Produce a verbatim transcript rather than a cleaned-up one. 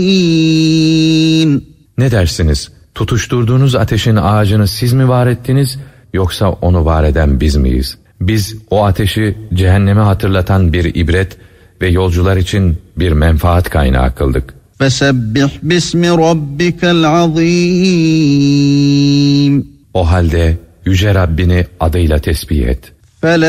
Ne dersiniz? Tutuşturduğunuz ateşin ağacını siz mi var ettiniz, yoksa onu var eden biz miyiz? Biz o ateşi cehenneme hatırlatan bir ibret ve yolcular için bir menfaat kaynağı kıldık. فَسَبِّحْ بِاسْمِ رَبِّكَ الْعَظِيمِ O halde Yüce Rabbini adıyla tesbih et.